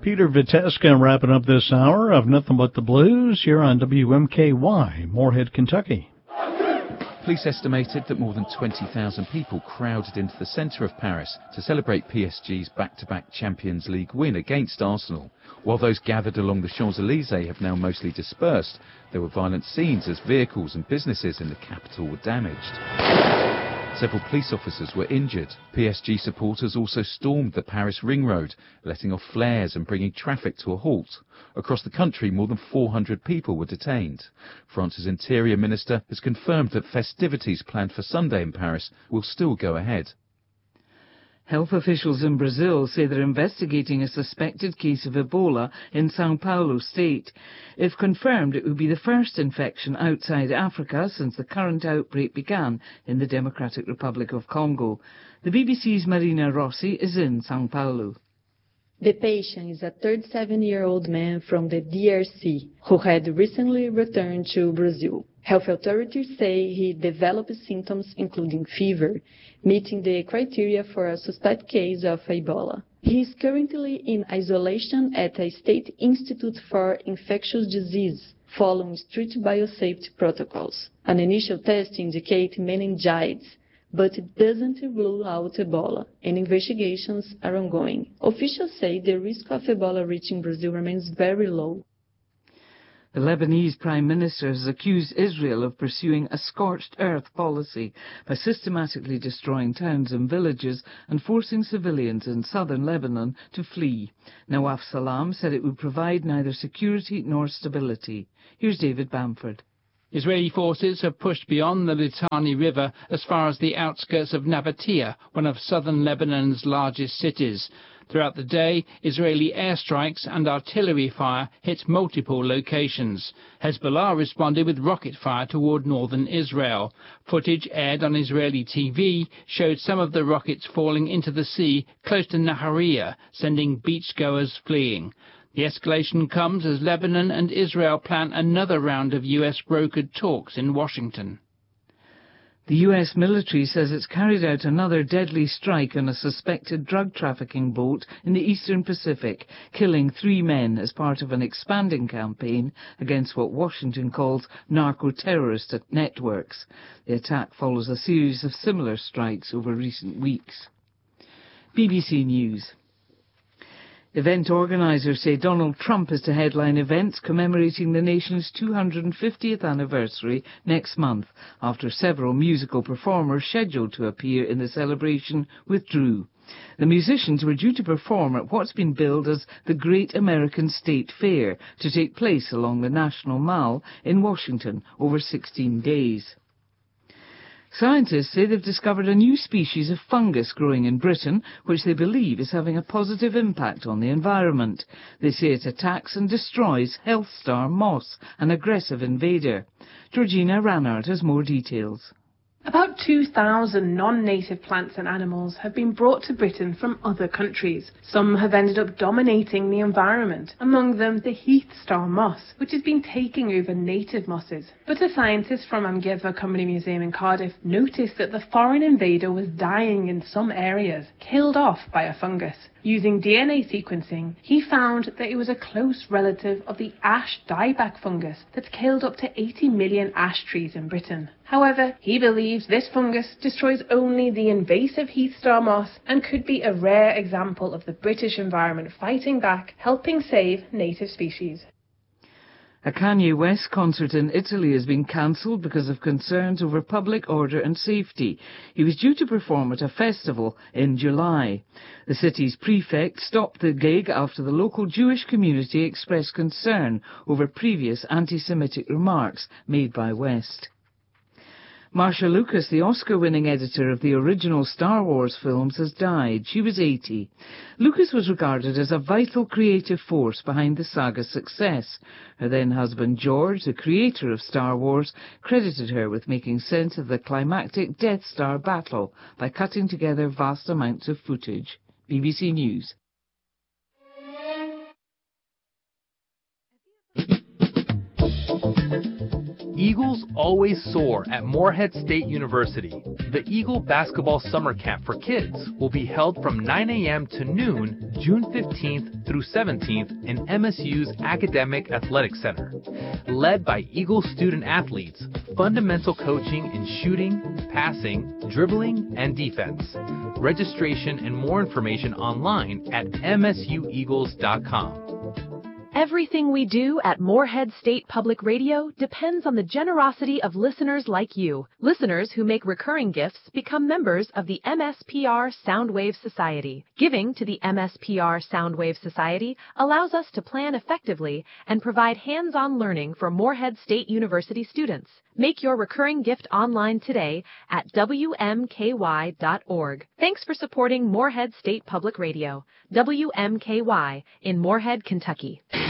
Peter Viteska wrapping up this hour of Nothing But the Blues here on WMKY, Moorhead, Kentucky. Police estimated that more than 20,000 people crowded into the centre of Paris to celebrate PSG's back-to-back Champions League win against Arsenal. While those gathered along the Champs-Élysées have now mostly dispersed, there were violent scenes as vehicles and businesses in the capital were damaged. Several police officers were injured. PSG supporters also stormed the Paris ring road, letting off flares and bringing traffic to a halt. Across the country, more than 400 people were detained. France's Interior Minister has confirmed that festivities planned for Sunday in Paris will still go ahead. Health officials in Brazil say they're investigating a suspected case of Ebola in São Paulo state. If confirmed, it would be the first infection outside Africa since the current outbreak began in the Democratic Republic of Congo. The BBC's Marina Rossi is in São Paulo. The patient is a 37-year-old man from the DRC who had recently returned to Brazil. Health authorities say he developed symptoms including fever, meeting the criteria for a suspect case of Ebola. He is currently in isolation at a State Institute for Infectious Disease, following strict biosafety protocols. An initial test indicates meningitis, but it doesn't rule out Ebola, and investigations are ongoing. Officials say the risk of Ebola reaching Brazil remains very low. The Lebanese Prime Minister has accused Israel of pursuing a scorched earth policy by systematically destroying towns and villages and forcing civilians in southern Lebanon to flee. Nawaf Salam said it would provide neither security nor stability. Here's David Bamford. Israeli forces have pushed beyond the Litani River as far as the outskirts of Nabatea, one of southern Lebanon's largest cities. Throughout the day, Israeli airstrikes and artillery fire hit multiple locations. Hezbollah responded with rocket fire toward northern Israel. Footage aired on Israeli TV showed some of the rockets falling into the sea close to Nahariya, sending beachgoers fleeing. The escalation comes as Lebanon and Israel plan another round of US-brokered talks in Washington. The US military says it's carried out another deadly strike on a suspected drug trafficking boat in the eastern Pacific, killing 3 men as part of an expanding campaign against what Washington calls narco-terrorist networks. The attack follows a series of similar strikes over recent weeks. BBC News. Event organisers say Donald Trump is to headline events commemorating the nation's 250th anniversary next month, after several musical performers scheduled to appear in the celebration withdrew. The musicians were due to perform at what's been billed as the Great American State Fair, to take place along the National Mall in Washington over 16 days. Scientists say they've discovered a new species of fungus growing in Britain, which they believe is having a positive impact on the environment. They say it attacks and destroys health star moss, an aggressive invader. Georgina Ranard has more details. About 2,000 non-native plants and animals have been brought to Britain from other countries. Some have ended up dominating the environment, among them the heath star moss, which has been taking over native mosses. But a scientist from Amgueddfa Cymru Museum in Cardiff noticed that the foreign invader was dying in some areas, killed off by a fungus. Using DNA sequencing, he found that it was a close relative of the ash dieback fungus that's killed up to 80 million ash trees in Britain. However, he believes this fungus destroys only the invasive heath star moss and could be a rare example of the British environment fighting back, helping save native species. A Kanye West concert in Italy has been cancelled because of concerns over public order and safety. He was due to perform at a festival in July. The city's prefect stopped the gig after the local Jewish community expressed concern over previous anti-Semitic remarks made by West. Marcia Lucas, the Oscar-winning editor of the original Star Wars films, has died. She was 80. Lucas was regarded as a vital creative force behind the saga's success. Her then-husband George, the creator of Star Wars, credited her with making sense of the climactic Death Star battle by cutting together vast amounts of footage. BBC News. Eagles Eagles always soar at Morehead State University. The Eagle Basketball Summer Camp for Kids will be held from 9 a.m. to noon, June 15th through 17th in MSU's Academic Athletic Center. Led by Eagle student athletes, fundamental coaching in shooting, passing, dribbling, and defense. Registration and more information online at msueagles.com. Everything we do at Morehead State Public Radio depends on the generosity of listeners like you. Listeners who make recurring gifts become members of the MSPR Soundwave Society. Giving to the MSPR Soundwave Society allows us to plan effectively and provide hands-on learning for Morehead State University students. Make your recurring gift online today at WMKY.org. Thanks for supporting Morehead State Public Radio, WMKY in Morehead, Kentucky.